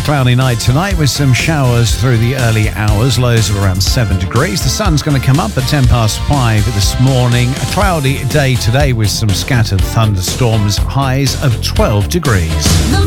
cloudy night tonight with some showers through the early hours, lows of around 7 degrees. The sun's going to come up at 5:10 this morning. A cloudy day today with some scattered thunderstorms, highs of 12 degrees.